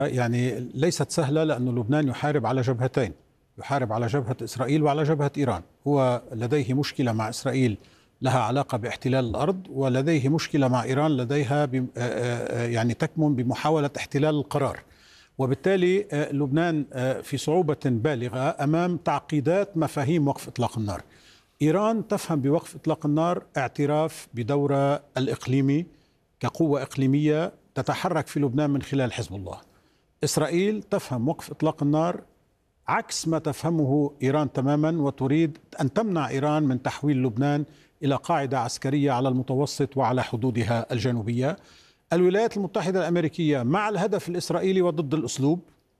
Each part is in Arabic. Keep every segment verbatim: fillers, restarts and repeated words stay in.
يعني ليست سهلة، لأن لبنان يحارب على جبهتين، يحارب على جبهة إسرائيل وعلى جبهة إيران. هو لديه مشكلة مع إسرائيل لها علاقة باحتلال الأرض، ولديه مشكلة مع إيران لديها يعني تكمن بمحاولة احتلال القرار. وبالتالي لبنان في صعوبة بالغة أمام تعقيدات مفاهيم وقف إطلاق النار. إيران تفهم بوقف إطلاق النار اعتراف بدورها الإقليمي كقوة إقليمية تتحرك في لبنان من خلال حزب الله. إسرائيل تفهم وقف إطلاق النار عكس ما تفهمه إيران تماما، وتريد أن تمنع إيران من تحويل لبنان إلى قاعدة عسكرية على المتوسط وعلى حدودها الجنوبية. الولايات المتحدة الأمريكية مع الهدف الإسرائيلي وضد الأسلوب،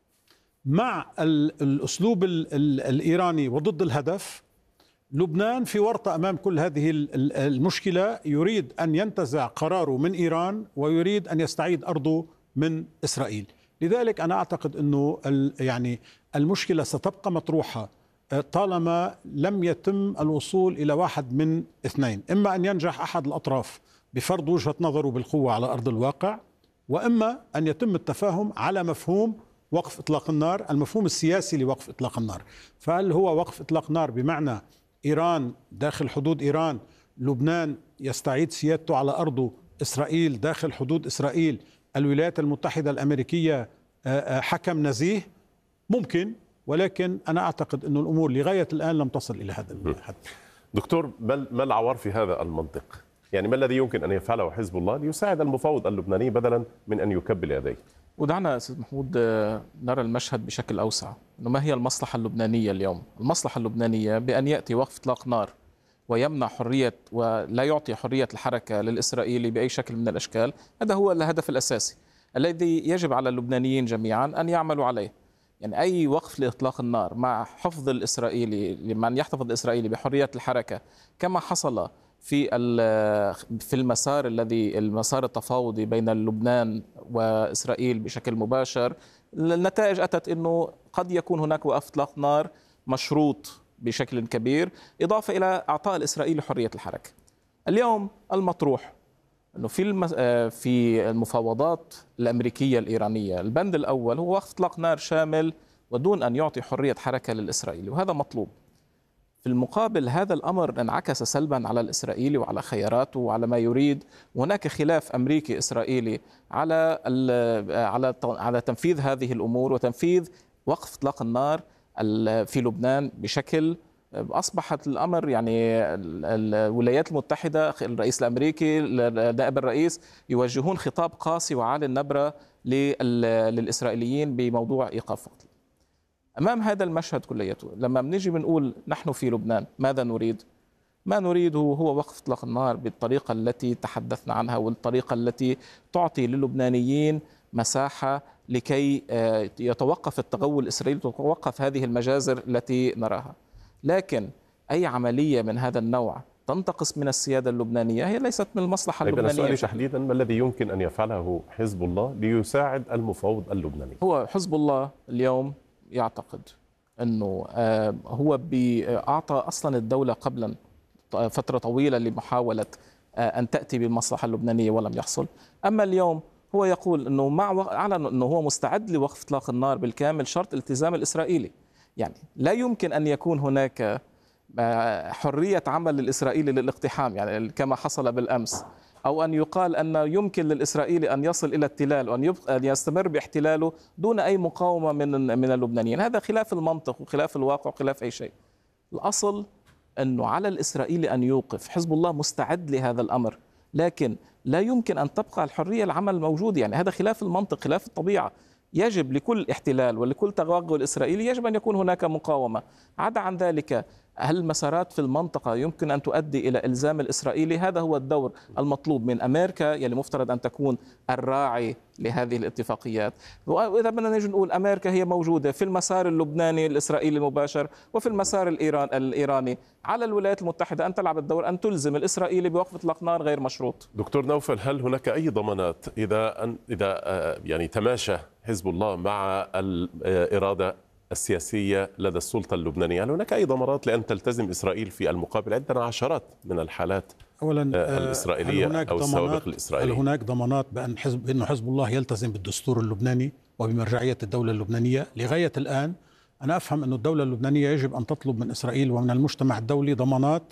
مع الأسلوب الإيراني وضد الهدف. لبنان في ورطة أمام كل هذه المشكلة، يريد أن ينتزع قراره من إيران ويريد أن يستعيد أرضه من إسرائيل. لذلك أنا أعتقد أنه يعني المشكلة ستبقى مطروحة طالما لم يتم الوصول إلى واحد من اثنين: إما أن ينجح أحد الأطراف بفرض وجهة نظره بالقوة على أرض الواقع، وإما أن يتم التفاهم على مفهوم وقف إطلاق النار، المفهوم السياسي لوقف إطلاق النار. فهل هو وقف إطلاق نار بمعنى إيران داخل حدود إيران، لبنان يستعيد سيادته على أرضه، إسرائيل داخل حدود إسرائيل، الولايات المتحدة الأمريكية حكم نزيه؟ ممكن، ولكن أنا أعتقد أن الأمور لغاية الآن لم تصل إلى هذا الحد. دكتور، ما العوار في هذا المنطق؟ يعني ما الذي يمكن أن يفعله حزب الله ليساعد المفاوض اللبناني بدلا من أن يكبل يديه؟ ودعنا أستاذ محمود نرى المشهد بشكل أوسع. إنه ما هي المصلحة اللبنانية اليوم؟ المصلحة اللبنانية بأن يأتي وقف إطلاق نار ويمنع حرية ولا يعطي حرية الحركة للإسرائيلي بأي شكل من الأشكال. هذا هو الهدف الأساسي الذي يجب على اللبنانيين جميعا أن يعملوا عليه. يعني أي وقف لإطلاق النار مع حفظ الإسرائيلي، لمن يحتفظ الإسرائيلي بحرية الحركة كما حصل في في المسار الذي المسار التفاوضي بين لبنان وإسرائيل بشكل مباشر. النتائج أتت أنه قد يكون هناك وقف إطلاق نار مشروط بشكل كبير، إضافة إلى إعطاء الإسرائيلي حرية الحركة. اليوم المطروح أنه في في المفاوضات الأمريكية الإيرانية البند الأول هو وقف إطلاق نار شامل ودون أن يعطي حرية حركة للإسرائيلي، وهذا مطلوب. في المقابل هذا الأمر انعكس سلبا على الإسرائيلي وعلى خياراته وعلى ما يريد، وهناك خلاف أمريكي إسرائيلي على على على تنفيذ هذه الأمور وتنفيذ وقف إطلاق النار في لبنان بشكل أصبحت الأمر يعني الولايات المتحدة، الرئيس الأمريكي، نائب الرئيس يوجهون خطاب قاسي وعالي النبرة للإسرائيليين بموضوع إيقاف وقت. أمام هذا المشهد كليته لما بنيجي بنقول نحن في لبنان ماذا نريد؟ ما نريده هو وقف إطلاق النار بالطريقة التي تحدثنا عنها، والطريقة التي تعطي للبنانيين مساحة لكي يتوقف التغول الإسرائيلي، تتوقف هذه المجازر التي نراها. لكن أي عملية من هذا النوع تنتقص من السيادة اللبنانية هي ليست من المصلحة اللبنانية. طيب، تحديدا ما الذي يمكن أن يفعله حزب الله ليساعد المفاوض اللبناني؟ هو حزب الله اليوم يعتقد أنه هو أعطى أصلا الدولة قبلا فترة طويلة لمحاولة أن تأتي بالمصلحة اللبنانية ولم يحصل. أما اليوم هو يقول أنه مع أعلن أنه هو مستعد لوقف إطلاق النار بالكامل شرط الالتزام الإسرائيلي. يعني لا يمكن أن يكون هناك حرية عمل للإسرائيلي للاقتحام يعني كما حصل بالأمس، أو أن يقال أن يمكن للإسرائيلي أن يصل إلى التلال وأن يستمر باحتلاله دون أي مقاومة من من اللبنانيين. هذا خلاف المنطق وخلاف الواقع وخلاف أي شيء. الأصل أنه على الإسرائيلي أن يوقف. حزب الله مستعد لهذا الأمر، لكن لا يمكن أن تبقى الحرية العمل موجودة. يعني هذا خلاف المنطق، خلاف الطبيعة. يجب لكل احتلال ولكل تغول إسرائيلي يجب أن يكون هناك مقاومة. عدا عن ذلك هل المسارات في المنطقة يمكن أن تؤدي إلى إلزام الإسرائيلي؟ هذا هو الدور المطلوب من أمريكا يلي مفترض أن تكون الراعي لهذه الاتفاقيات. وإذا بدنا نجي نقول أمريكا هي موجودة في المسار اللبناني الإسرائيلي المباشر وفي المسار الإيران الإيراني، على الولايات المتحدة أن تلعب الدور أن تلزم الإسرائيلي بوقف إطلاق نار غير مشروط. دكتور نوفل، هل هناك أي ضمانات إذا أن إذا يعني تماشى حزب الله مع الإرادة السياسية لدى السلطة اللبنانية، هل هناك أي ضمانات لأن تلتزم إسرائيل في المقابل؟ عندنا عشرات من الحالات أولا الإسرائيلية أو السوابق الإسرائيلية. هل هناك ضمانات بأن حزب إنه حزب الله يلتزم بالدستور اللبناني وبمرجعية الدولة اللبنانية. لغاية الآن أنا أفهم أن الدولة اللبنانية يجب أن تطلب من إسرائيل ومن المجتمع الدولي ضمانات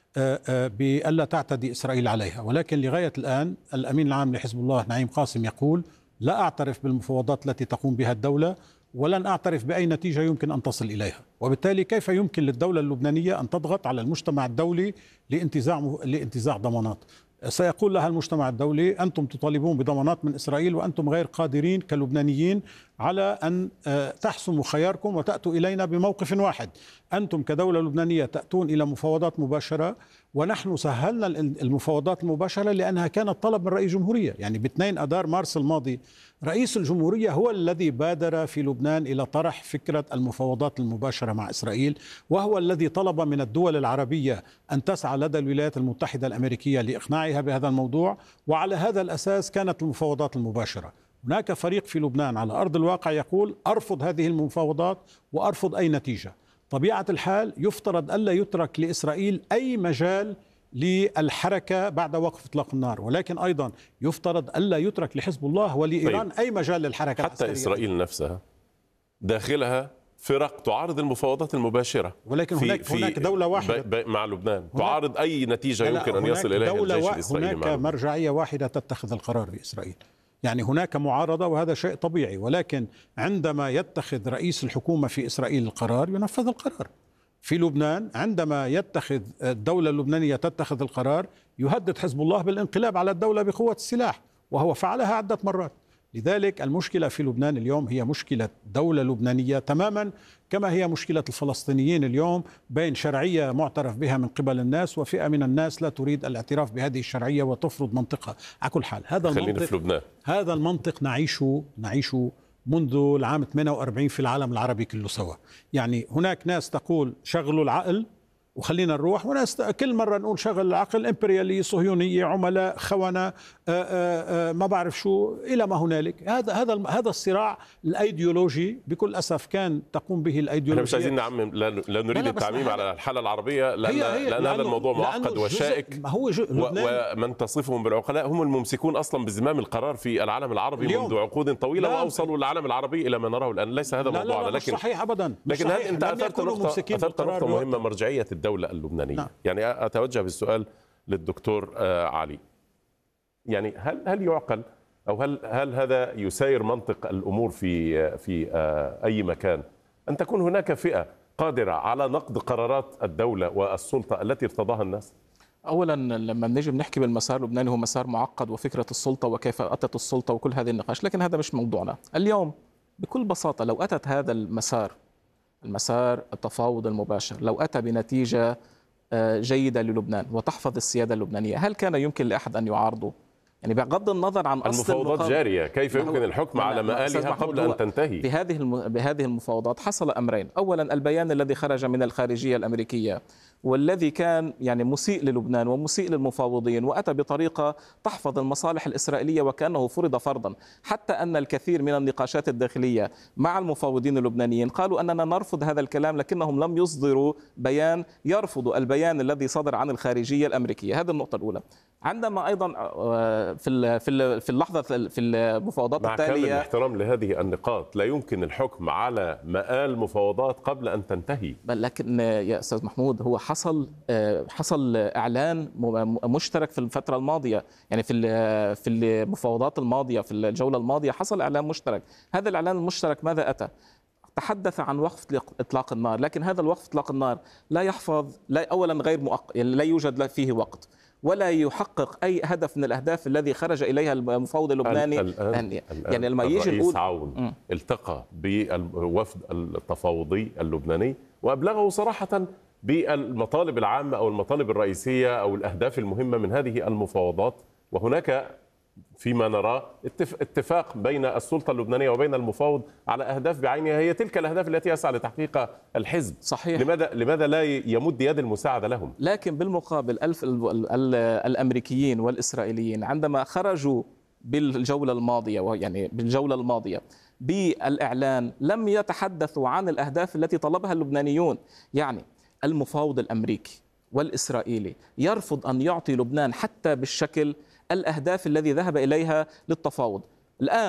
بألا تعتدي إسرائيل عليها، ولكن لغاية الآن الأمين العام لحزب الله نعيم قاسم يقول لا أعترف بالمفاوضات التي تقوم بها الدولة ولن أعترف بأي نتيجة يمكن أن تصل إليها. وبالتالي كيف يمكن للدولة اللبنانية أن تضغط على المجتمع الدولي لانتزاع لانتزاع ضمانات؟ سيقول لها المجتمع الدولي أنتم تطالبون بضمانات من إسرائيل وأنتم غير قادرين كلبنانيين على أن تحسموا خياركم وتأتوا إلينا بموقف واحد. أنتم كدولة لبنانية تأتون إلى مفاوضات مباشرة، ونحن سهلنا المفاوضات المباشرة لأنها كانت طلب من رئيس الجمهورية. يعني باثنين أذار مارس الماضي رئيس الجمهورية هو الذي بادر في لبنان إلى طرح فكرة المفاوضات المباشرة مع إسرائيل، وهو الذي طلب من الدول العربية أن تسعى لدى الولايات المتحدة الأمريكية لإقناعها بهذا الموضوع، وعلى هذا الأساس كانت المفاوضات المباشرة. هناك فريق في لبنان على أرض الواقع يقول أرفض هذه المفاوضات وأرفض أي نتيجة. طبيعة الحال يفترض ألا يترك لإسرائيل أي مجال للحركة بعد وقف إطلاق النار، ولكن أيضا يفترض ألا يترك لحزب الله ولإيران طيب. أي مجال للحركة حتى إسرائيل نفسها داخلها فرق تعارض المفاوضات المباشرة، ولكن في هناك, في هناك دولة واحدة مع لبنان تعارض أي نتيجة يمكن أن يصل إليها الجيش الإسرائيلي. هناك مرجعية واحدة تتخذ القرار في إسرائيل، يعني هناك معارضة وهذا شيء طبيعي، ولكن عندما يتخذ رئيس الحكومة في إسرائيل القرار ينفذ القرار. في لبنان عندما يتخذ الدولة اللبنانية تتخذ القرار يهدد حزب الله بالانقلاب على الدولة بقوة السلاح، وهو فعلها عدة مرات. لذلك المشكلة في لبنان اليوم هي مشكلة دولة لبنانية تماما كما هي مشكلة الفلسطينيين اليوم، بين شرعية معترف بها من قبل الناس وفئة من الناس لا تريد الاعتراف بهذه الشرعية وتفرض منطقة. على كل حال هذا المنطق في لبنان. هذا المنطق نعيشه نعيشه منذ العام ثمانية وأربعين في العالم العربي كله سوا. يعني هناك ناس تقول شغلوا العقل وخلينا نروح، وناس كل مرة نقول شغل العقل، إمبريالية صهيونية عملاء خونة آآ آآ ما بعرف شو إلى ما هنالك. هذا هذا هذا الصراع الأيديولوجي بكل أسف كان تقوم به الأيديولوجية. احنا مش عايزين نعمم، لا نريد التعميم على الحالة العربية لأن, هي هي لأن هذا الموضوع معقد وشائك، ما هو ومن تصفهم بالعقلاء هم الممسكون أصلا بزمام القرار في العالم العربي منذ عقود طويلة، وأوصلوا العالم العربي إلى ما نراه الآن. ليس هذا موضوعنا، لكن صحيح أبدا. لكن هل أنت أثرت نقطة أثرت نقطة مهمة، مرجعية الدولة اللبنانية. نعم. يعني أتوجه بالسؤال للدكتور علي، يعني هل هل يعقل أو هل هل هذا يساير منطق الأمور في في أي مكان أن تكون هناك فئة قادرة على نقد قرارات الدولة والسلطة التي ارتضاها الناس؟ أولا لما نجي بنحكي بالمسار اللبناني هو مسار معقد، وفكرة السلطة وكيف أتت السلطة وكل هذه النقاش، لكن هذا مش موضوعنا اليوم. بكل بساطة لو أتت هذا المسار المسار التفاوض المباشر، لو أتى بنتيجة جيدة للبنان وتحفظ السيادة اللبنانية، هل كان يمكن لأحد أن يعارضه؟ يعني بغض النظر عن أصل المفاوضات جارية، كيف يمكن الحكم على مآلها قبل أن تنتهي؟ بهذه بهذه المفاوضات حصل أمرين. أولا البيان الذي خرج من الخارجية الأمريكية والذي كان يعني مسيء للبنان ومسيء للمفاوضين، وأتى بطريقة تحفظ المصالح الإسرائيلية وكأنه فرض فرضا، حتى أن الكثير من النقاشات الداخلية مع المفاوضين اللبنانيين قالوا أننا نرفض هذا الكلام، لكنهم لم يصدروا بيان يرفض البيان الذي صدر عن الخارجية الأمريكية. هذه النقطة الأولى. عندما أيضا في في في اللحظة في المفاوضات مع التالية، مع كامل الاحترام لهذه النقاط، لا يمكن الحكم على مآل مفاوضات قبل أن تنتهي. بل لكن يا أستاذ محمود هو حصل حصل إعلان مشترك في الفترة الماضية، يعني في في المفاوضات الماضية في الجولة الماضية حصل إعلان مشترك. هذا الإعلان المشترك ماذا أتى؟ تحدث عن وقف إطلاق النار، لكن هذا الوقف إطلاق النار لا يحفظ، لا أولا غير مؤقت، يعني لا يوجد فيه وقت ولا يحقق أي هدف من الأهداف الذي خرج إليها المفاوض اللبناني. الآن يعني لما يجي الرئيس عون م. التقى بالوفد التفاوضي اللبناني وأبلغه صراحة بالمطالب العامة أو المطالب الرئيسية أو الأهداف المهمة من هذه المفاوضات، وهناك فيما نرى اتفاق بين السلطة اللبنانية وبين المفاوض على أهداف بعينها هي تلك الأهداف التي يسعى لتحقيقها الحزب. صحيح. لماذا لماذا لا يمد يد المساعدة لهم؟ لكن بالمقابل الف الأمريكيين والإسرائيليين عندما خرجوا بالجولة الماضية، يعني بالجولة الماضية بالإعلان، لم يتحدثوا عن الأهداف التي طلبها اللبنانيون. يعني المفاوض الأمريكي والإسرائيلي يرفض أن يعطي لبنان حتى بالشكل الأهداف الذي ذهب إليها للتفاوض. الآن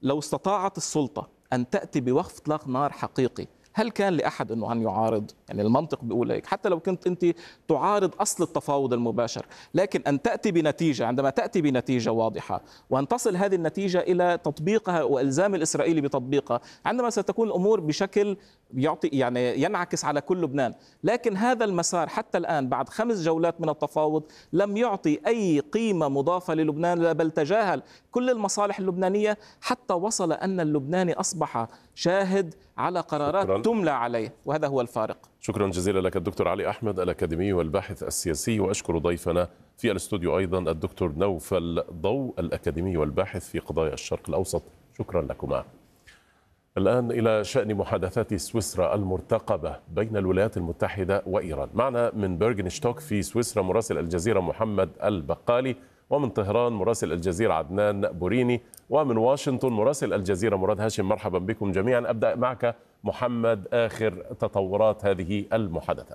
لو استطاعت السلطة أن تأتي بوقف إطلاق نار حقيقي، هل كان لأحد أنه أن يعارض؟ يعني المنطق بيقول هيك، حتى لو كنت أنت تعارض أصل التفاوض المباشر، لكن أن تأتي بنتيجة، عندما تأتي بنتيجة واضحة وأن تصل هذه النتيجة إلى تطبيقها وإلزام الإسرائيلي بتطبيقها، عندما ستكون الأمور بشكل يعطي يعني ينعكس على كل لبنان. لكن هذا المسار حتى الآن بعد خمس جولات من التفاوض لم يعطي أي قيمة مضافة للبنان، بل تجاهل كل المصالح اللبنانية، حتى وصل أن اللبناني أصبح شاهد على قرارات شكراً. تملى عليه، وهذا هو الفارق. شكرا جزيلا لك الدكتور علي أحمد الأكاديمي والباحث السياسي، وأشكر ضيفنا في الاستوديو أيضا الدكتور نوفل ضوء الأكاديمي والباحث في قضايا الشرق الأوسط. شكرا لكما. الآن إلى شأن محادثات سويسرا المرتقبة بين الولايات المتحدة وإيران. معنا من بيرغنشتوك في سويسرا مراسل الجزيرة محمد البقالي، ومن طهران مراسل الجزيرة عدنان بوريني، ومن واشنطن مراسل الجزيرة مراد هاشم. مرحبا بكم جميعا. أبدأ معك محمد، آخر تطورات هذه المحادثات.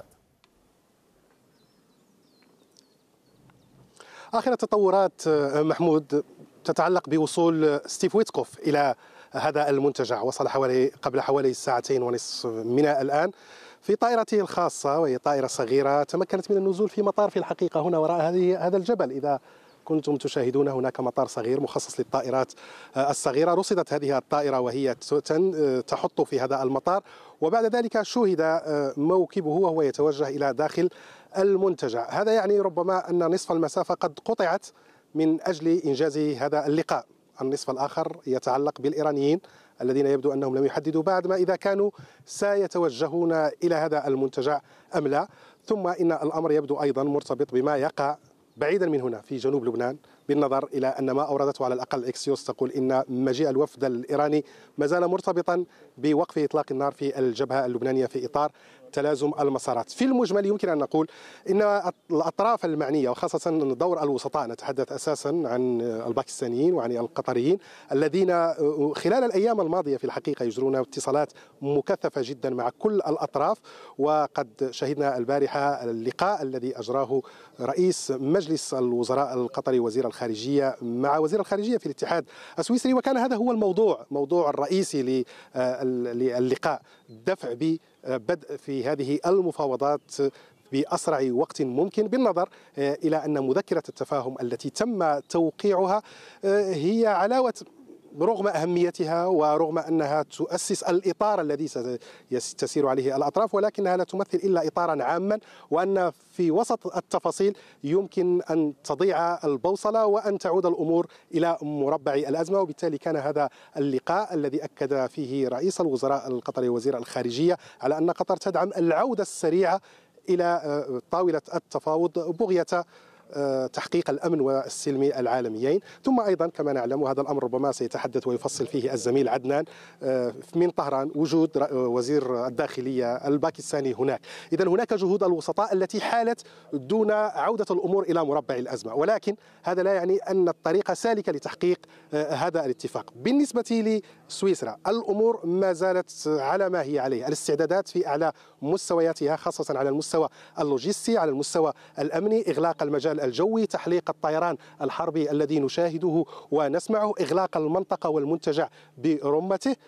آخر التطورات محمود تتعلق بوصول ستيف ويتكوف إلى هذا المنتجع. وصل حوالي قبل حوالي ساعتين ونصف من الآن في طائرته الخاصة، وهي طائرة صغيرة تمكنت من النزول في مطار في الحقيقة هنا وراء هذه هذا الجبل. إذا كنتم تشاهدون هناك مطار صغير مخصص للطائرات الصغيرة. رصدت هذه الطائرة وهي تحط في هذا المطار، وبعد ذلك شوهد موكبه وهو يتوجه إلى داخل المنتجع. هذا يعني ربما أن نصف المسافة قد قطعت من أجل إنجاز هذا اللقاء. النصف الآخر يتعلق بالإيرانيين الذين يبدو أنهم لم يحددوا بعد ما إذا كانوا سيتوجهون إلى هذا المنتجع أم لا. ثم إن الأمر يبدو أيضا مرتبط بما يقع بعيدا من هنا في جنوب لبنان، بالنظر إلى أن ما أوردته على الأقل إكسيوس تقول إن مجيء الوفد الإيراني ما زال مرتبطا بوقف إطلاق النار في الجبهة اللبنانية في إطار تلازم المسارات. في المجمل يمكن أن نقول إن الأطراف المعنية، وخاصة دور الوسطاء، نتحدث أساسا عن الباكستانيين وعن القطريين الذين خلال الأيام الماضية في الحقيقة يجرون اتصالات مكثفة جدا مع كل الأطراف. وقد شهدنا البارحة اللقاء الذي أجراه رئيس مجلس الوزراء القطري وزير الخارجية مع وزير الخارجية في الاتحاد السويسري، وكان هذا هو الموضوع موضوع الرئيسي للقاء، دفع ببدء في هذه المفاوضات بأسرع وقت ممكن، بالنظر إلى أن مذكرة التفاهم التي تم توقيعها هي علاوة رغم أهميتها ورغم أنها تؤسس الإطار الذي ستسير عليه الأطراف، ولكنها لا تمثل إلا إطارا عاما، وأن في وسط التفاصيل يمكن أن تضيع البوصلة وأن تعود الأمور إلى مربع الأزمة. وبالتالي كان هذا اللقاء الذي أكد فيه رئيس الوزراء القطري وزير الخارجية على أن قطر تدعم العودة السريعة إلى طاولة التفاوض بغية تحقيق الأمن والسلم العالميين. ثم أيضا كما نعلم، وهذا الأمر ربما سيتحدث ويفصل فيه الزميل عدنان من طهران، وجود وزير الداخلية الباكستاني هناك. إذن هناك جهود الوسطاء التي حالت دون عودة الأمور إلى مربع الأزمة، ولكن هذا لا يعني أن الطريقة سالكة لتحقيق هذا الاتفاق. بالنسبة لسويسرا الأمور ما زالت على ما هي عليه، الاستعدادات في أعلى مستوياتها، خاصة على المستوى اللوجستي، على المستوى الأمني، إغلاق المجال الجوي، تحليق الطيران الحربي الذي نشاهده ونسمعه، إغلاق المنطقة والمنتجع برمته،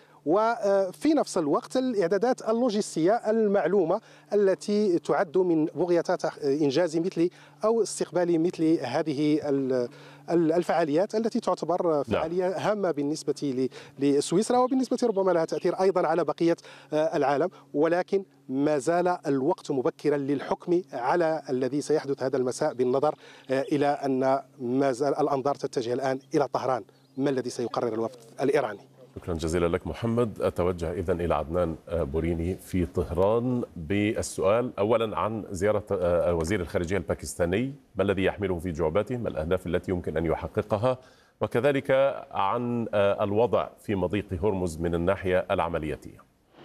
وفي نفس الوقت الإعدادات اللوجستية المعلومة التي تعد من بغية إنجاز مثل أو استقبال مثل هذه الفعاليات التي تعتبر فعالية هامة بالنسبة لسويسرا، وبالنسبة ربما لها تأثير أيضا على بقية العالم. ولكن ما زال الوقت مبكرا للحكم على الذي سيحدث هذا المساء، بالنظر إلى أن ما زال الأنظار تتجه الآن إلى طهران. ما الذي سيقرر الوفد الإيراني؟ شكرا جزيلا لك محمد. أتوجه إذن إلى عدنان بوريني في طهران بالسؤال أولا عن زيارة وزير الخارجية الباكستاني، ما الذي يحمله في جعبته، ما الأهداف التي يمكن أن يحققها، وكذلك عن الوضع في مضيق هرمز من الناحية العملياتية.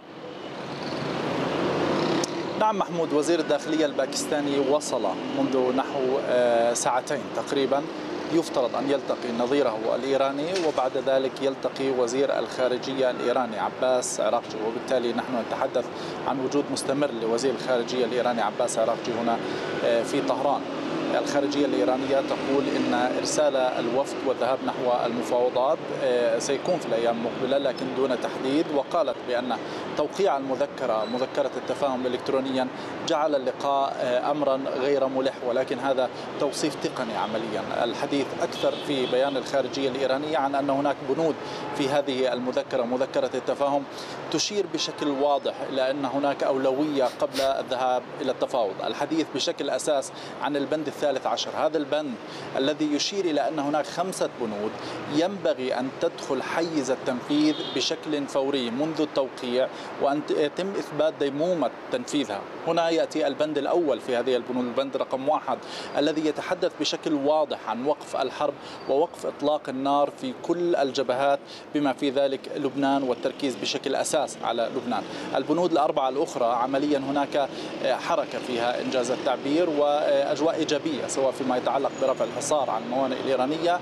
نعم محمود، وزير الداخلية الباكستاني وصل منذ نحو ساعتين تقريبا. يفترض أن يلتقي نظيره الإيراني، وبعد ذلك يلتقي وزير الخارجية الإيراني عباس عراقجي، وبالتالي نحن نتحدث عن وجود مستمر لوزير الخارجية الإيراني عباس عراقجي هنا في طهران. الخارجية الإيرانية تقول إن إرسال الوفد والذهاب نحو المفاوضات سيكون في الأيام المقبلة لكن دون تحديد، وقالت بأن توقيع المذكرة مذكرة التفاهم إلكترونيا جعل اللقاء أمرا غير ملح، ولكن هذا توصيف تقني عمليا. الحديث أكثر في بيان الخارجية الإيرانية عن أن هناك بنود في هذه المذكرة مذكرة التفاهم تشير بشكل واضح إلى أن هناك أولوية قبل الذهاب إلى التفاوض. الحديث بشكل أساس عن البند الثالث عشر، هذا البند الذي يشير إلى أن هناك خمسة بنود ينبغي أن تدخل حيز التنفيذ بشكل فوري منذ التوقيع وأن يتم إثبات ديمومة تنفيذها. هنا يأتي البند الأول في هذه البنود، البند رقم واحد الذي يتحدث بشكل واضح عن وقف الحرب ووقف إطلاق النار في كل الجبهات بما في ذلك لبنان والتركيز بشكل أساس على لبنان. البنود الأربعة الأخرى عمليا هناك حركة فيها إنجاز التعبير وأجواء إيجابية، سواء فيما يتعلق برفع الحصار عن الموانئ الإيرانية،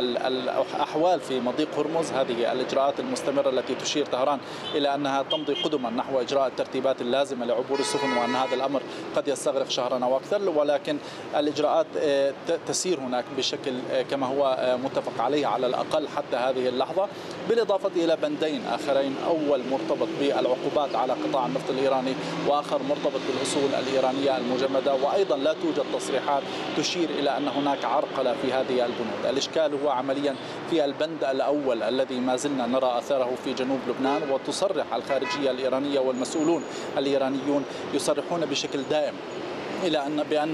الأحوال في مضيق هرمز، هذه الإجراءات المستمرة التي تشير طهران إلى أنها تمضي قدما نحو إجراء الترتيبات اللازمة لعبور السفن، وأن هذا الأمر قد يستغرق شهرا أو أكثر، ولكن الإجراءات تسير هناك بشكل كما هو متفق عليه على الأقل حتى هذه اللحظة، بالإضافة إلى بندين آخرين، أول مرتبط بالعقوبات على قطاع النفط الإيراني وآخر مرتبط بالأصول الإيرانية المجمدة. وأيضا لا توجد تصريحات تشير إلى أن هناك عرقلة في هذه البنود. الإشكال هو عمليا في البند الأول الذي ما زلنا نرى أثاره في جنوب لبنان، وتصرح الخارجية الإيرانية والمسؤولون الإيرانيون يصرحون بشكل دائم إلى أن بأن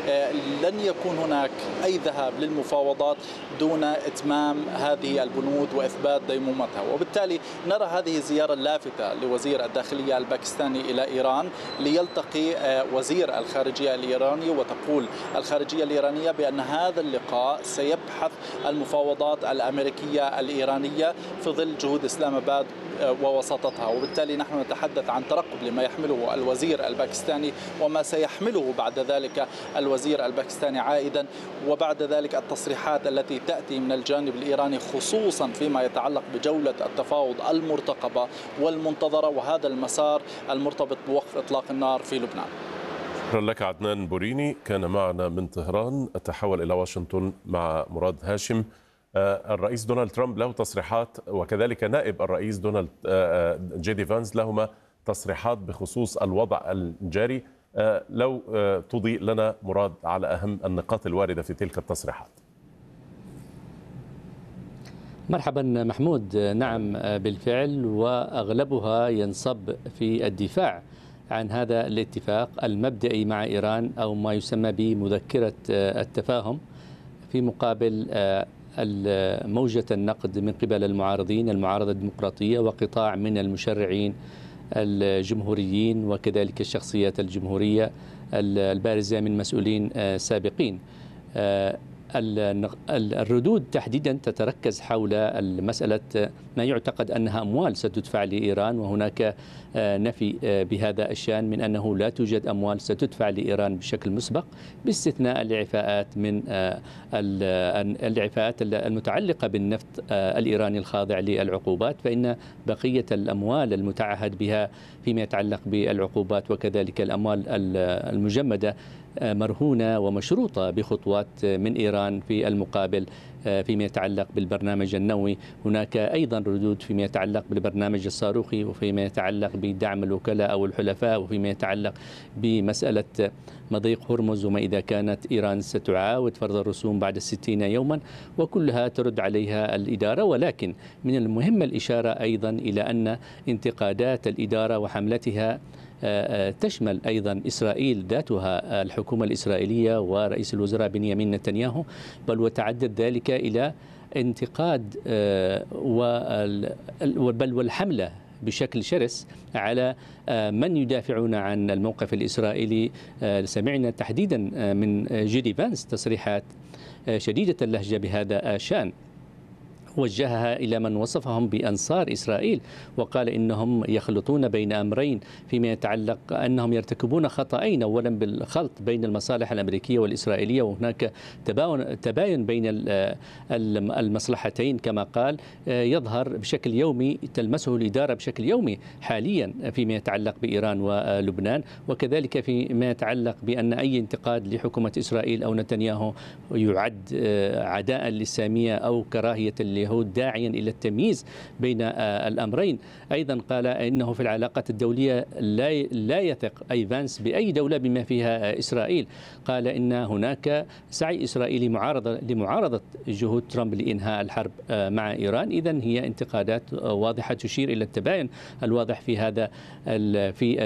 لن يكون هناك أي ذهاب للمفاوضات دون إتمام هذه البنود وإثبات ديمومتها. وبالتالي نرى هذه الزيارة اللافتة لوزير الداخلية الباكستاني إلى إيران ليلتقي وزير الخارجية الإيراني، وتقول الخارجية الإيرانية بأن هذا اللقاء سيبحث المفاوضات الأمريكية الإيرانية في ظل جهود إسلام آباد ووساطتها. وبالتالي نحن نتحدث عن ترقب لما يحمله الوزير الباكستاني وما سيحمله بعد ذلك الوزير الباكستاني عائدا، وبعد ذلك التصريحات التي تأتي من الجانب الإيراني خصوصا فيما يتعلق بجولة التفاوض المرتقبة والمنتظرة وهذا المسار المرتبط بوقف إطلاق النار في لبنان. شكرا لك عدنان بوريني، كان معنا من طهران. أتحول إلى واشنطن مع مراد هاشم. الرئيس دونالد ترامب له تصريحات وكذلك نائب الرئيس دونالد جي دي فانز لهما تصريحات بخصوص الوضع الجاري. لو تضيء لنا مراد على أهم النقاط الواردة في تلك التصريحات. مرحبا محمود. نعم بالفعل، وأغلبها ينصب في الدفاع عن هذا الاتفاق المبدئي مع إيران أو ما يسمى بمذكرة التفاهم، في مقابل موجة النقد من قبل المعارضين، المعارضة الديمقراطية وقطاع من المشرعين الجمهوريين وكذلك الشخصيات الجمهورية البارزة من مسؤولين سابقين. الردود تحديدا تتركز حول مسألة ما يعتقد أنها أموال ستدفع لإيران، وهناك نفي بهذا الشأن من أنه لا توجد أموال ستدفع لإيران بشكل مسبق، باستثناء الإعفاءات من الإعفاءات المتعلقة بالنفط الإيراني الخاضع للعقوبات، فإن بقية الأموال المتعهد بها فيما يتعلق بالعقوبات وكذلك الأموال المجمدة مرهونة ومشروطة بخطوات من إيران في المقابل. فيما يتعلق بالبرنامج النووي هناك أيضا ردود فيما يتعلق بالبرنامج الصاروخي، وفيما يتعلق بدعم الوكلاء أو الحلفاء، وفيما يتعلق بمسألة مضيق هرمز وما إذا كانت إيران ستعاود فرض الرسوم بعد الستين يوما، وكلها ترد عليها الإدارة. ولكن من المهم الإشارة أيضا إلى أن انتقادات الإدارة وحملتها تشمل أيضا إسرائيل ذاتها، الحكومة الإسرائيلية ورئيس الوزراء بنيامين نتنياهو، بل وتعدد ذلك إلى انتقاد بل والحملة بشكل شرس على من يدافعون عن الموقف الإسرائيلي. سمعنا تحديدا من جي دي فانز تصريحات شديدة اللهجة بهذا الشأن، وجهها إلى من وصفهم بأنصار إسرائيل، وقال إنهم يخلطون بين أمرين فيما يتعلق أنهم يرتكبون خطأين، أولا بالخلط بين المصالح الأمريكية والإسرائيلية، وهناك تباين بين المصلحتين كما قال يظهر بشكل يومي، تلمسه الإدارة بشكل يومي حاليا فيما يتعلق بإيران ولبنان، وكذلك فيما يتعلق بأن أي انتقاد لحكومة إسرائيل أو نتنياهو يعد عداء للسامية أو كراهية اليهود داعيا إلى التمييز بين الأمرين. أيضا قال إنه في العلاقات الدولية لا لا يثق أي فانس بأي دولة بما فيها إسرائيل. قال إن هناك سعي إسرائيلي معارضة لمعارضة جهود ترامب لإنهاء الحرب مع إيران. إذن هي انتقادات واضحة تشير إلى التباين الواضح في هذا في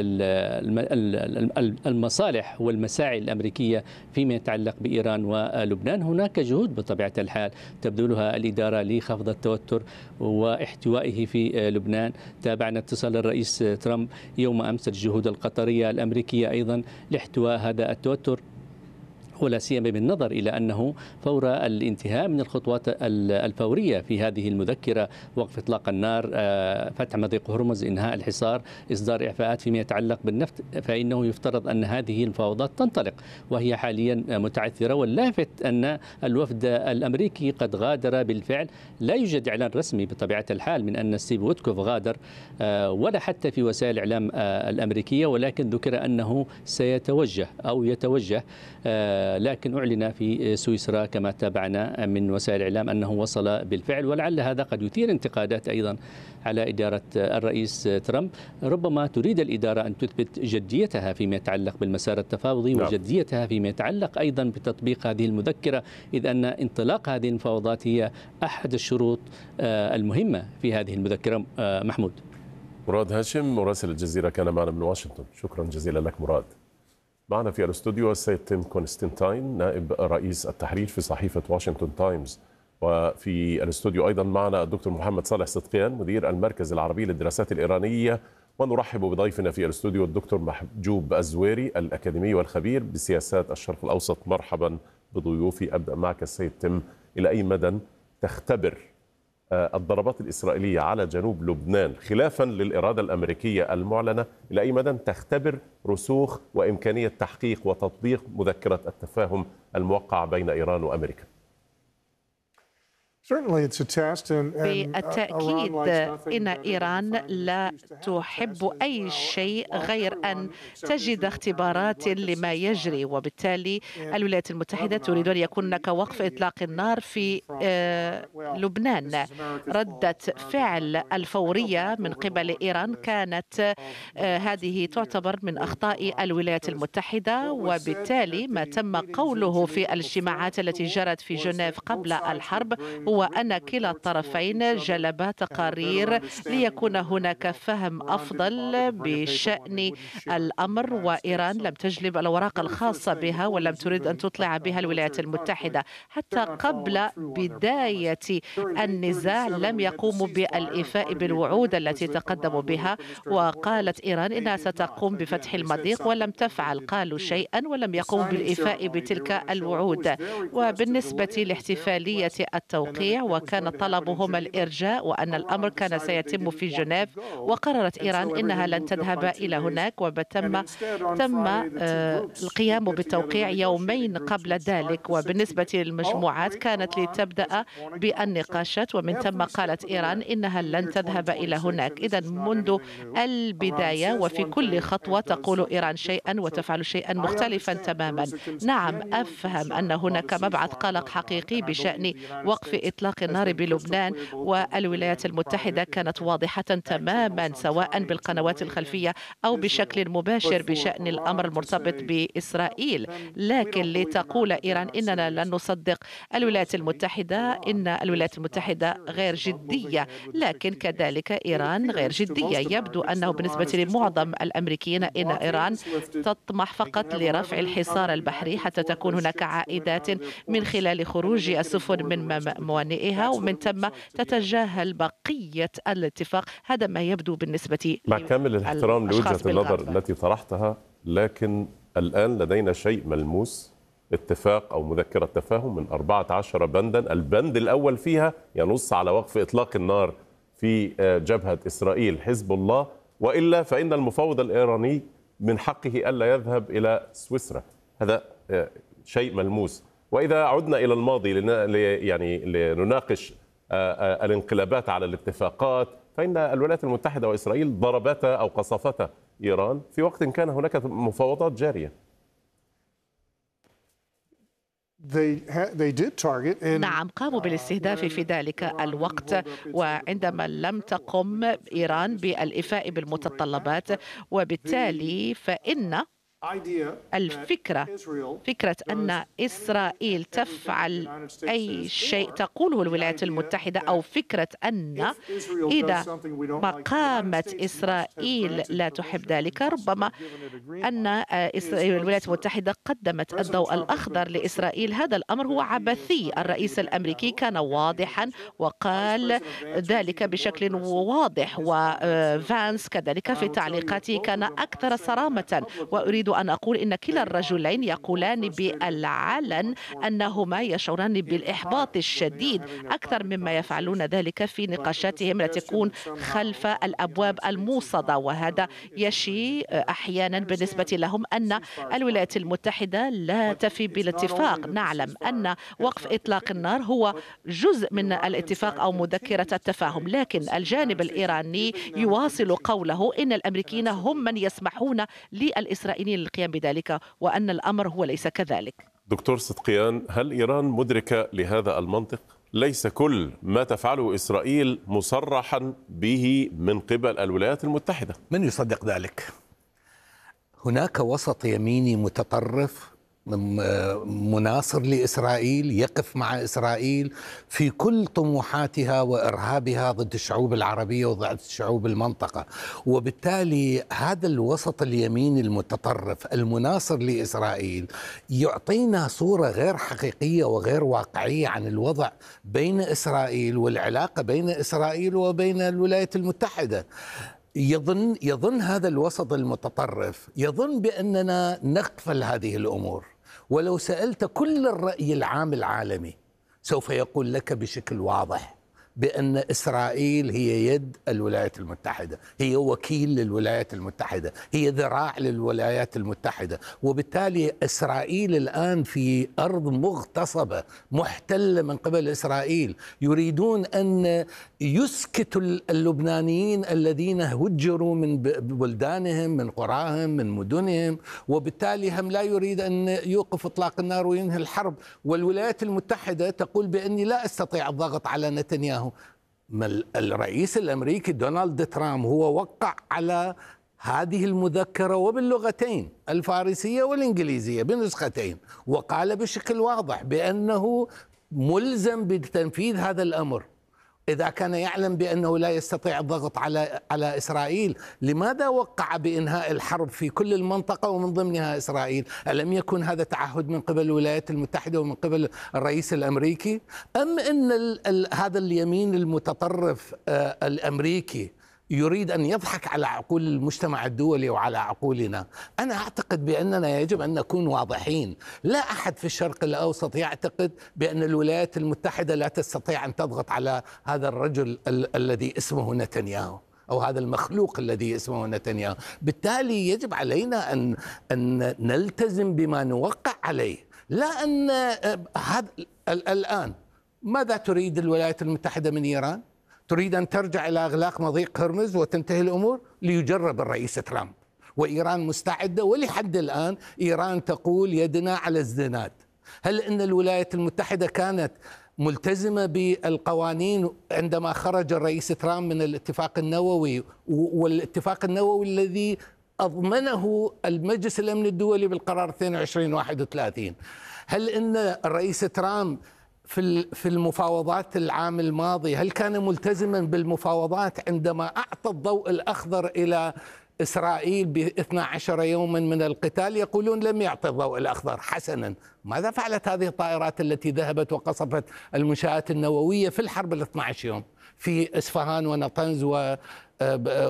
المصالح والمساعي الأمريكية فيما يتعلق بإيران ولبنان. هناك جهود بطبيعة الحال تبذلها الإدارة لخفض التوتر واحتوائه في لبنان. تابعنا اتصال الرئيس ترامب يوم أمس الجهود القطرية الأمريكية أيضا لاحتواء هذا التوتر، ولا سيما بالنظر إلى أنه فور الانتهاء من الخطوات الفورية في هذه المذكرة، وقف إطلاق النار، فتح مضيق هرمز، إنهاء الحصار، إصدار إعفاءات فيما يتعلق بالنفط، فإنه يفترض أن هذه المفاوضات تنطلق وهي حاليا متعثرة. واللافت أن الوفد الأمريكي قد غادر بالفعل، لا يوجد إعلان رسمي بطبيعة الحال من أن ستيف ويتكوف غادر ولا حتى في وسائل الإعلام الأمريكية، ولكن ذكر أنه سيتوجه أو يتوجه، لكن أعلن في سويسرا كما تابعنا من وسائل الإعلام أنه وصل بالفعل. ولعل هذا قد يثير انتقادات أيضا على إدارة الرئيس ترامب. ربما تريد الإدارة أن تثبت جديتها فيما يتعلق بالمسار التفاوضي نعم. وجديتها فيما يتعلق أيضا بتطبيق هذه المذكرة، إذ أن انطلاق هذه المفاوضات هي أحد الشروط المهمة في هذه المذكرة. محمود. مراد هاشم مراسل الجزيرة كان معنا من واشنطن، شكرا جزيلا لك مراد. معنا في الاستوديو السيد تيم كونستانتين نائب رئيس التحرير في صحيفة واشنطن تايمز، وفي الاستوديو أيضا معنا الدكتور محمد صالح صدقيان مدير المركز العربي للدراسات الإيرانية، ونرحب بضيفنا في الاستوديو الدكتور محجوب الزويري الأكاديمي والخبير بسياسات الشرق الأوسط. مرحبا بضيوفي. أبدأ معك السيد تيم، إلى أي مدى تختبر الضربات الإسرائيلية على جنوب لبنان خلافا للإرادة الأمريكية المعلنة، إلى أي مدى تختبر رسوخ وإمكانية تحقيق وتطبيق مذكرة التفاهم الموقع بين إيران وأمريكا؟ بالتأكيد إن إيران لا تحب أي شيء غير أن تجد اختبارات لما يجري، وبالتالي الولايات المتحدة تريد أن يكون هناك وقف إطلاق النار في لبنان. ردة فعل الفورية من قبل إيران كانت هذه تعتبر من أخطاء الولايات المتحدة، وبالتالي ما تم قوله في الاجتماعات التي جرت في جنيف قبل الحرب هو أن كلا الطرفين جلبا تقارير ليكون هناك فهم أفضل بشأن الأمر، وإيران لم تجلب الأوراق الخاصة بها ولم تريد أن تطلع بها الولايات المتحدة. حتى قبل بداية النزاع لم يقوموا بالإيفاء بالوعود التي تقدموا بها، وقالت إيران إنها ستقوم بفتح المضيق ولم تفعل، قالوا شيئا ولم يقوموا بالإيفاء بتلك الوعود. وبالنسبة لاحتفالية التوقيع وكان طلبهم الإرجاء وأن الأمر كان سيتم في جنيف، وقررت إيران إنها لن تذهب إلى هناك، وتم تم القيام بالتوقيع يومين قبل ذلك. وبالنسبة للمجموعات كانت لتبدأ بالنقاشات، ومن ثم قالت إيران إنها لن تذهب إلى هناك. إذا منذ البداية وفي كل خطوة تقول إيران شيئا وتفعل شيئا مختلفا تماما. نعم، أفهم أن هناك مبعث قلق حقيقي بشأن وقف إطلاق النار بلبنان، والولايات المتحدة كانت واضحة تماما سواء بالقنوات الخلفية أو بشكل مباشر بشأن الأمر المرتبط بإسرائيل. لكن لتقول إيران إننا لن نصدق الولايات المتحدة، إن الولايات المتحدة غير جدية، لكن كذلك إيران غير جدية. يبدو أنه بالنسبة لمعظم الأمريكيين إن إيران تطمح فقط لرفع الحصار البحري حتى تكون هناك عائدات من خلال خروج السفن من موانئها، ومن ثم تتجاهل بقية الاتفاق. هذا ما يبدو بالنسبة مع كامل الاحترام لوجهة النظر التي طرحتها، لكن الآن لدينا شيء ملموس اتفاق أو مذكرة تفاهم من أربعة عشر بندا، البند الأول فيها ينص على وقف إطلاق النار في جبهة إسرائيل حزب الله، وإلا فإن المفاوض الإيراني من حقه ألا يذهب إلى سويسرا. هذا شيء ملموس. وإذا عدنا إلى الماضي يعني لنناقش الانقلابات على الاتفاقات، فإن الولايات المتحدة وإسرائيل ضربتا أو قصفتا إيران في وقت كان هناك مفاوضات جارية. نعم، قاموا بالاستهداف في ذلك الوقت، وعندما لم تقم إيران بالإفاء بالمتطلبات، وبالتالي فإن الفكرة فكرة أن إسرائيل تفعل أي شيء تقوله الولايات المتحدة، أو فكرة أن إذا ما قامت إسرائيل لا تحب ذلك، ربما أن الولايات المتحدة قدمت الضوء الأخضر لإسرائيل. هذا الأمر هو عبثي. الرئيس الأمريكي كان واضحا وقال ذلك بشكل واضح، وفانس كذلك في تعليقاته كان أكثر صرامة. وأريد أن أقول إن كلا الرجلين يقولان بالعلن أنهما يشعران بالإحباط الشديد أكثر مما يفعلون ذلك في نقاشاتهم التي تكون خلف الأبواب الموصدة. وهذا يشي أحيانا بالنسبة لهم أن الولايات المتحدة لا تفي بالاتفاق. نعلم أن وقف إطلاق النار هو جزء من الاتفاق أو مذكرة التفاهم، لكن الجانب الإيراني يواصل قوله إن الأمريكيين هم من يسمحون للإسرائيليين القيام بذلك، وأن الأمر هو ليس كذلك. دكتور صدقيان، هل إيران مدركة لهذا المنطق؟ ليس كل ما تفعله إسرائيل مصرحا به من قبل الولايات المتحدة. من يصدق ذلك؟ هناك وسط يميني متطرف مناصر لإسرائيل يقف مع إسرائيل في كل طموحاتها وإرهابها ضد الشعوب العربية وضد شعوب المنطقة، وبالتالي هذا الوسط اليميني المتطرف المناصر لإسرائيل يعطينا صورة غير حقيقية وغير واقعية عن الوضع بين إسرائيل والعلاقة بين إسرائيل وبين الولايات المتحدة. يظن يظن هذا الوسط المتطرف يظن بأننا نغفل هذه الأمور، ولو سألت كل الرأي العام العالمي سوف يقول لك بشكل واضح بأن إسرائيل هي يد الولايات المتحدة، هي وكيل للولايات المتحدة، هي ذراع للولايات المتحدة. وبالتالي إسرائيل الآن في أرض مغتصبة محتلة من قبل إسرائيل. يريدون أن يسكتوا اللبنانيين الذين هجروا من بلدانهم، من قراهم، من مدنهم، وبالتالي هم لا يريد أن يوقف إطلاق النار وينهي الحرب. والولايات المتحدة تقول بأني لا أستطيع الضغط على نتنياهو. الرئيس الأمريكي دونالد ترامب هو وقع على هذه المذكرة وباللغتين الفارسية والإنجليزية بنسختين، وقال بشكل واضح بأنه ملزم بتنفيذ هذا الأمر. إذا كان يعلم بأنه لا يستطيع الضغط على على إسرائيل، لماذا وقع بإنهاء الحرب في كل المنطقة ومن ضمنها إسرائيل؟ ألم يكن هذا تعهد من قبل الولايات المتحدة ومن قبل الرئيس الأمريكي؟ أم أن ال ال هذا اليمين المتطرف آه الأمريكي يريد أن يضحك على عقول المجتمع الدولي وعلى عقولنا؟ أنا أعتقد بأننا يجب أن نكون واضحين. لا أحد في الشرق الأوسط يعتقد بأن الولايات المتحدة لا تستطيع أن تضغط على هذا الرجل ال الذي اسمه نتنياهو، أو هذا المخلوق الذي اسمه نتنياهو. بالتالي يجب علينا أن أن نلتزم بما نوقع عليه، لا أن هذا الآن. ماذا تريد الولايات المتحدة من إيران؟ تريد أن ترجع إلى إغلاق مضيق هرمز وتنتهي الأمور؟ ليجرب الرئيس ترامب، وإيران مستعدة. ولحد الآن إيران تقول يدنا على الزناد. هل أن الولايات المتحدة كانت ملتزمة بالقوانين عندما خرج الرئيس ترامب من الاتفاق النووي، والاتفاق النووي الذي أضمنه المجلس الأمن الدولي بالقرار اثنين وعشرين واحد وثلاثين؟ هل أن الرئيس ترامب في في المفاوضات العام الماضي هل كان ملتزما بالمفاوضات عندما أعطى الضوء الأخضر إلى إسرائيل ب اثني عشر يوما من القتال؟ يقولون لم يعطي الضوء الأخضر. حسنا، ماذا فعلت هذه الطائرات التي ذهبت وقصفت المنشآت النووية في الحرب ال اثني عشر يوم في إسفهان ونطنز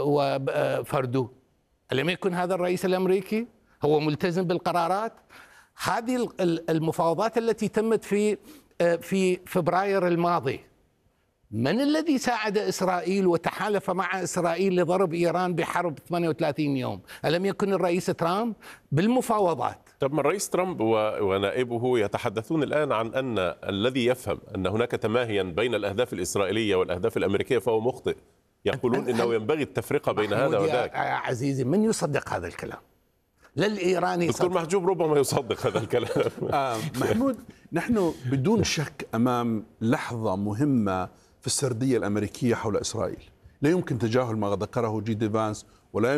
وفردو؟ ألم يكن هذا الرئيس الأمريكي هو ملتزم بالقرارات؟ هذه المفاوضات التي تمت في في فبراير الماضي، من الذي ساعد إسرائيل وتحالف مع إسرائيل لضرب إيران بحرب ثمانية وثلاثين يوم؟ ألم يكن الرئيس ترامب بالمفاوضات؟ طب ما الرئيس ترامب ونائبه يتحدثون الآن عن أن الذي يفهم أن هناك تماهيا بين الأهداف الإسرائيلية والأهداف الأمريكية فهو مخطئ. يقولون أنه ينبغي التفرقة بين هذا وذاك. يا عزيزي، من يصدق هذا الكلام؟ لا الإيراني. دكتور محجوب ربما يصدق هذا الكلام. آه محمود، نحن بدون شك أمام لحظة مهمة في السردية الأمريكية حول إسرائيل. لا يمكن تجاهل ما ذكره جي دي فانس، ولا